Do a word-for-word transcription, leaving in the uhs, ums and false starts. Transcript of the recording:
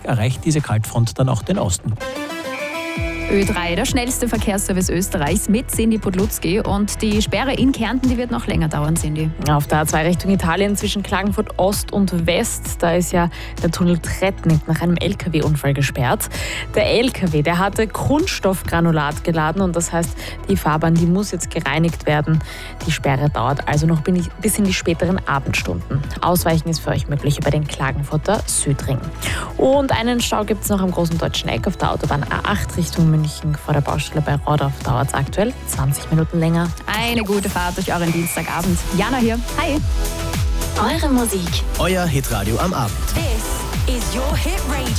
erreicht diese Kaltfront dann auch den Osten. Ö drei, der schnellste Verkehrsservice Österreichs mit Cindy Podlutzki. Und die Sperre in Kärnten, die wird noch länger dauern, Cindy. Auf der A zwei Richtung Italien zwischen Klagenfurt Ost und West, da ist ja der Tunnel Tretnik nach einem L K W-Unfall gesperrt. Der L K W, der hatte Kunststoffgranulat geladen und das heißt, die Fahrbahn, die muss jetzt gereinigt werden. Die Sperre dauert also noch bis in die späteren Abendstunden. Ausweichen ist für euch möglich über den Klagenfurter Südring. Und einen Stau gibt es noch am Großen Deutschen Eck auf der Autobahn A acht Richtung München. Vor der Baustelle bei Rodorf dauert es aktuell zwanzig Minuten länger. Eine gute Fahrt durch euren Dienstagabend. Jana hier. Hi. Eure Musik. Euer Hitradio am Abend. This is your Hit Radio.